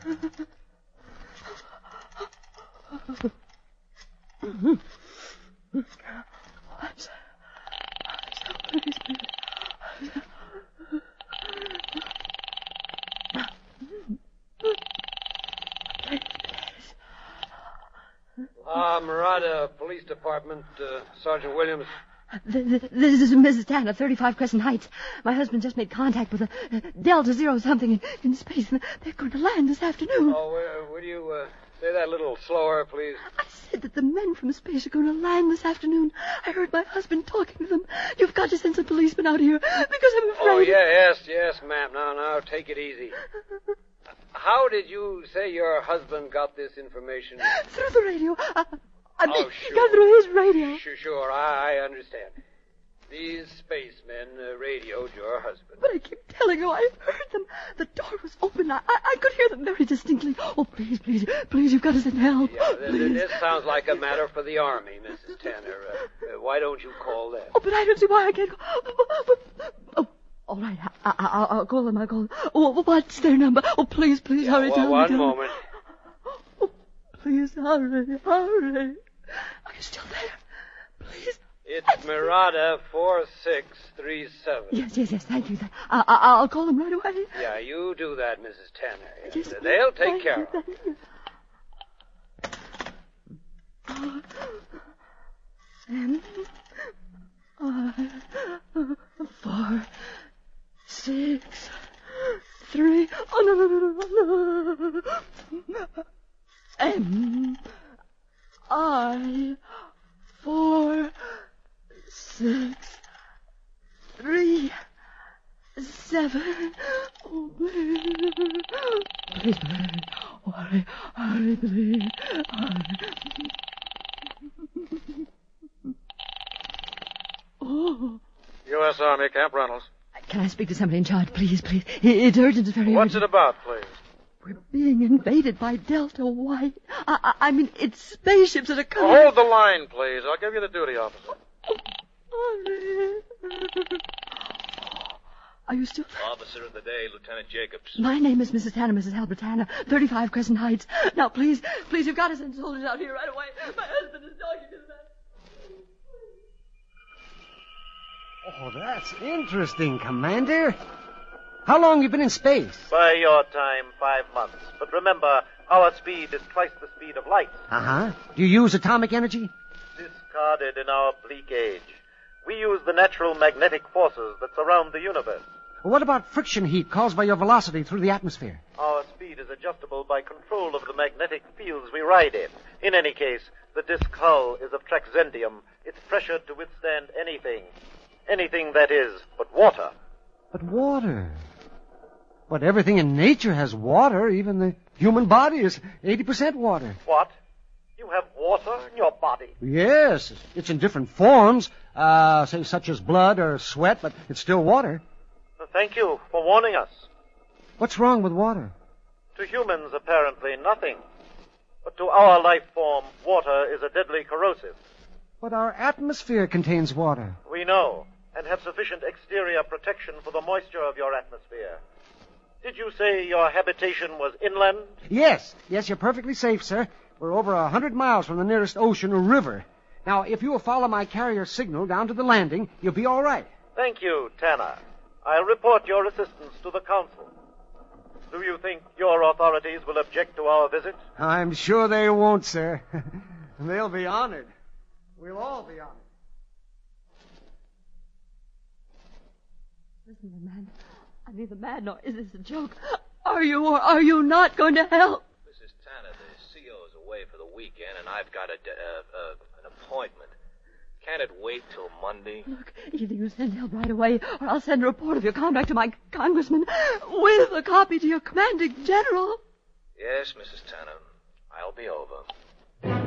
Murata Police Department, Sergeant Williams. This is Mrs. Tanner, 35 Crescent Heights. My husband just made contact with a Delta Zero something in space, and they're going to land this afternoon. Oh, will you say that a little slower, please? I said that the men from space are going to land this afternoon. I heard my husband talking to them. You've got to send some policemen out here, because I'm afraid... Oh, yes, ma'am. Now, take it easy. How did you say your husband got this information? Through the radio. He sure. got through his radio. Sure, I understand. These spacemen radioed your husband. But I keep telling you, I heard them. The door was open. I could hear them very distinctly. Oh, please, you've got to send help. Yeah, this sounds like a matter for the Army, Mrs. Tanner. Why don't you call them? Oh, but I don't see why I can't go. Oh, all right, I'll call them. Oh, what's their number? Oh, please, hurry. One moment. Oh, please, hurry. Are you still there? Please. It's Murata 4637. Yes, thank you. I'll call them right away. Yeah, you do that, Mrs. Tanner. Yes, they'll take care of it. Four, 6, 3. Oh, no. M-I 4, 6, 3, 7. Oh, please. Hurry, please. Oh. U.S. Army, Camp Reynolds. Can I speak to somebody in charge, please? It's urgent. It's very urgent. What's it about, please? We're being invaded by Delta White. I mean, it's spaceships that are coming. Hold the line, please. I'll give you the duty officer. Are you still there? Officer of the day, Lieutenant Jacobs. My name is Mrs. Tanner, Mrs. Albert Tanner, 35 Crescent Heights. Now, please, you've got to send soldiers out here right away. My husband is talking to them. Oh, that's interesting, Commander. How long have you been in space? By your time, 5 months. But remember, our speed is twice the speed of light. Uh-huh. Do you use atomic energy? Discarded in our bleak age. We use the natural magnetic forces that surround the universe. What about friction heat caused by your velocity through the atmosphere? Our speed is adjustable by control of the magnetic fields we ride in. In any case, the disk hull is of traczendium. It's pressured to withstand anything. Anything, that is, but water. But water? But everything in nature has water. Even the human body is 80% water. What? You have water in your body? Yes. It's in different forms, say such as blood or sweat, but it's still water. Thank you for warning us. What's wrong with water? To humans, apparently nothing. But to our life form, water is a deadly corrosive. But our atmosphere contains water. We know, and have sufficient exterior protection for the moisture of your atmosphere. Did you say your habitation was inland? Yes, you're perfectly safe, sir. We're over 100 miles from the nearest ocean or river. Now, if you will follow my carrier signal down to the landing, you'll be all right. Thank you, Tanner. I'll report your assistance to the council. Do you think your authorities will object to our visit? I'm sure they won't, sir. They'll be honored. We'll all be honored. Listen, man. I'm either mad nor is this a joke. Are you or are you not going to help? Mrs. Tanner, the CO is away for the weekend, and I've got an appointment. Can't it wait till Monday? Look, either you send help right away, or I'll send a report of your conduct to my congressman with a copy to your commanding general. Yes, Mrs. Tanner. I'll be over.